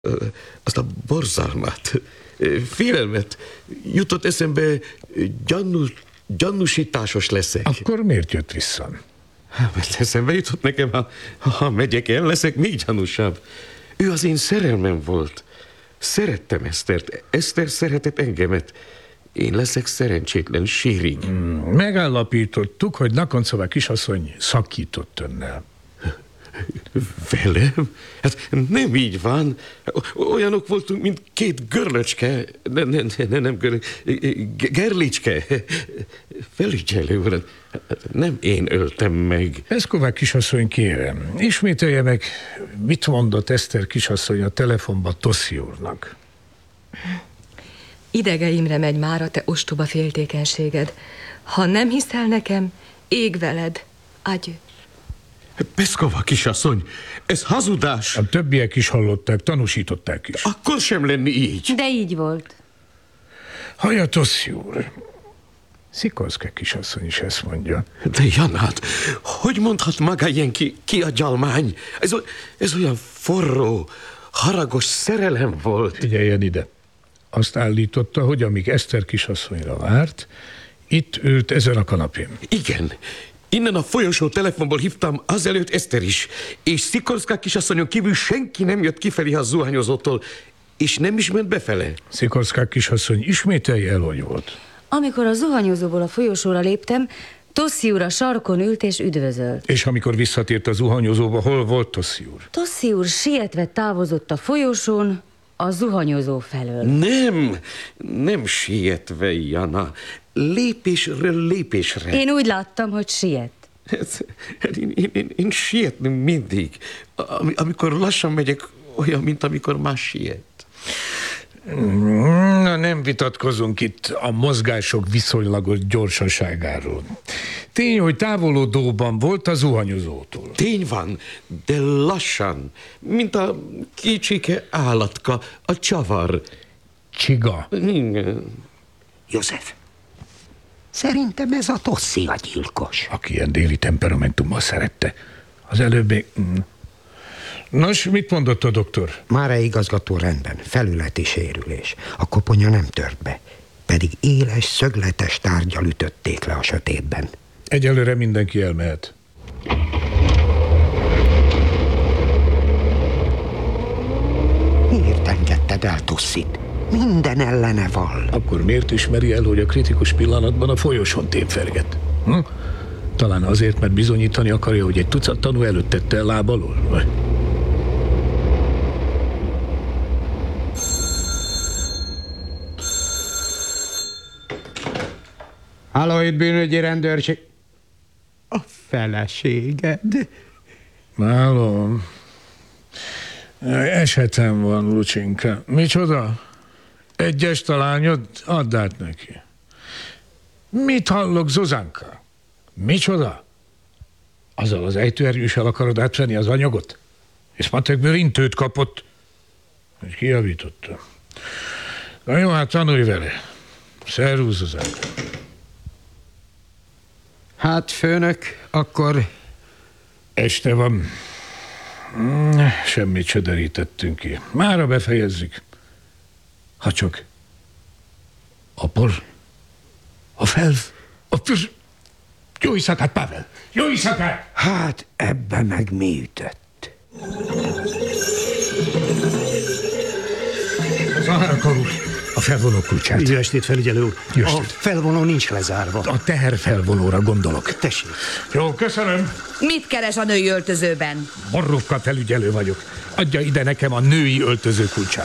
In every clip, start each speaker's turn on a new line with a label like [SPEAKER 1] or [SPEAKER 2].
[SPEAKER 1] azt a borzalmat, félelmet jutott eszembe, gyanúsításos leszek.
[SPEAKER 2] Akkor miért jött vissza?
[SPEAKER 1] Mert eszembe jutott nekem, ha megyek el, leszek még gyanúsabb. Ő az én szerelmem volt. Szerettem Esztert, Eszter szeretett engemet. Én leszek szerencsétlen Sérig.
[SPEAKER 2] Megállapítottuk, hogy Nakoncová kisasszony szakított önnel.
[SPEAKER 1] Velem? Hát nem így van. Olyanok voltunk, mint két görlöcske. Nem gerlicske. Felügyelő uram, nem én öltem meg.
[SPEAKER 2] Peszková kisasszony, kérem, ismételje meg, mit mondott Eszter kisasszony a telefonba Tosszi úrnak.
[SPEAKER 3] Idegeimre megy már a te ostoba féltékenységed. Ha nem hiszel nekem, ég veled. Adjö.
[SPEAKER 1] Peszková kisasszony, ez hazudás.
[SPEAKER 2] A többiek is hallották, tanúsították is.
[SPEAKER 1] Akkor sem lenni így.
[SPEAKER 4] De így volt.
[SPEAKER 2] Hallja, Tosszi úr, Szikorszka kisasszony is ezt mondja.
[SPEAKER 1] De Janát, hogy mondhat maga ilyen kiagyalmány? Ez olyan forró, haragos szerelem volt.
[SPEAKER 2] Figyeljen ide. Azt állította, hogy amíg Eszter kisasszonyra várt, itt ült ezen a kanapén.
[SPEAKER 1] Igen. Innen a folyosó telefonból hívtam azelőtt Eszter is, és Szikorszka kisasszonyon kívül senki nem jött kifelé a zuhanyozótól, és nem is ment befele.
[SPEAKER 2] Szikorszka kisasszony ismételje el, hogy volt.
[SPEAKER 4] Amikor a zuhanyozóból a folyosóra léptem, Tosszi úr a sarkon ült és üdvözölt.
[SPEAKER 2] És amikor visszatért a zuhanyozóba, hol volt Tosszi úr?
[SPEAKER 4] Tosszi úr sietve távozott a folyosón a zuhanyozó felől.
[SPEAKER 1] Nem sietve, Jana. Lépésről lépésre.
[SPEAKER 4] Én úgy láttam, hogy siet.
[SPEAKER 1] Én sietnem mindig. Amikor lassan megyek, olyan, mint amikor más siet.
[SPEAKER 2] Na, nem vitatkozunk itt a mozgások viszonylagos gyorsaságáról. Tény, hogy távolodóban volt a zuhanyozótól.
[SPEAKER 1] Tény van, de lassan, mint a kicsike állatka, a csavar.
[SPEAKER 2] Csiga.
[SPEAKER 5] József, szerintem ez a Tosszi a gyilkos.
[SPEAKER 2] Aki ilyen déli temperamentummal szerette. Az előbb még... Nos, mit mondott a doktor?
[SPEAKER 5] Mára igazgató rendben, felületi sérülés. A koponya nem tört be, pedig éles, szögletes tárggyal ütötték le a sötétben.
[SPEAKER 2] Egyelőre mindenki elmehet.
[SPEAKER 5] Miért engedted el Tossit? Minden ellene vall.
[SPEAKER 2] Akkor miért ismeri el, hogy a kritikus pillanatban a folyosón tépferget? Talán azért, mert bizonyítani akarja, hogy egy tucat tanú előtt tette el láb alól? Vagy?
[SPEAKER 5] Halló, itt bűnügyi rendőrség. A feleséged?
[SPEAKER 2] Halló. Esetem van, Lucsinka. Micsoda? Egyes talányod? Add át neki. Mit hallok, Zuzanka? Micsoda? Azzal az ejtőernyőssel akarod átvenni az anyagot? És matekből intőt kapott. És kijavította. Na jó, hát tanulj vele. Szervusz, Zuzanka.
[SPEAKER 5] Hát, főnök, akkor...
[SPEAKER 2] Este van. Semmit se derítettünk ki. Mára befejezzük. Ha csak a por, a felv, a pür... Jó éjszakát, Pavel! Jó éjszakát!
[SPEAKER 5] Hát, ebbe meg mi ütött?
[SPEAKER 2] Zahárka úr, a felvonó kulcsát.
[SPEAKER 6] Jó estét, felügyelő úr.
[SPEAKER 2] Jó
[SPEAKER 6] A
[SPEAKER 2] estét.
[SPEAKER 6] felvonó nincs lezárva.
[SPEAKER 2] A teherfelvonóra gondolok.
[SPEAKER 6] Tessék.
[SPEAKER 2] Jó, köszönöm.
[SPEAKER 7] Mit keres a női öltözőben?
[SPEAKER 2] Borrovka felügyelő vagyok. Adja ide nekem a női öltöző kulcsát.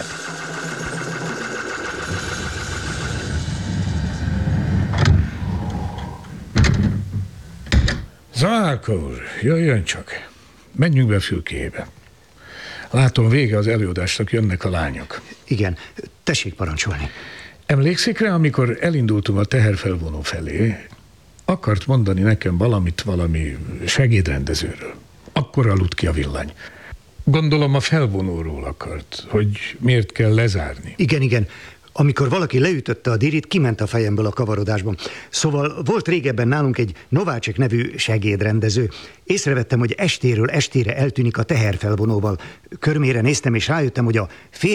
[SPEAKER 2] Zahárka úr, jöjjön csak. Menjünk be fülkébe. Látom, vége az előadásnak, jönnek a lányok.
[SPEAKER 6] Igen, tessék parancsolni.
[SPEAKER 2] Emlékszik rá, amikor elindultunk a teherfelvonó felé, akart mondani nekem valami segédrendezőről. Akkor aludt ki a villany. Gondolom a felvonóról akart, hogy miért kell lezárni.
[SPEAKER 6] Igen, Amikor valaki leütötte a dirit, kiment a fejemből a kavarodásban. Szóval volt régebben nálunk egy Novácsek nevű segédrendező. Észrevettem, hogy estéről estére eltűnik a teherfelvonóval. Körmére néztem, és rájöttem, hogy a